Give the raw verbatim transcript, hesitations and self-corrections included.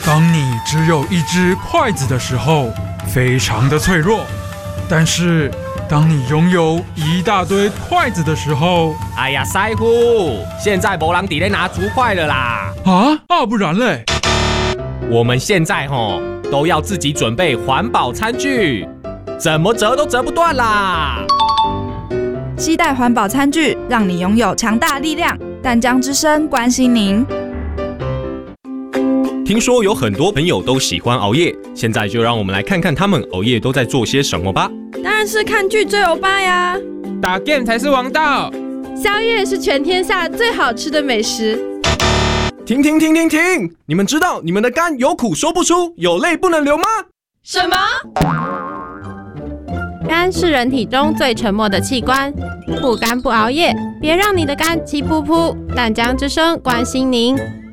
当你只有一只筷子的时候，非常的脆弱；但是当你拥有一大堆筷子的时候， 哎呀，师傅，现在没人在咧拿竹筷了啦！ 啊啊，不然嘞？ 我们现在吼都要自己准备环保餐具，怎么折都折不断啦！ 携带环保餐具，让你拥有强大力量。淡江之声关心您。 听说有很多朋友都喜欢熬夜，现在就让我们来看看他们熬夜都在做些什么吧。 当然是看剧追欧巴呀， 打 game 才是王道， 宵夜是全天下最好吃的美食。 停停停停停！你们知道你们的肝有苦说不出，有泪不能流吗？ 什么？ 肝是人体中最沉默的器官，不肝不熬夜，别让你的肝气噗噗。淡江之声关心您。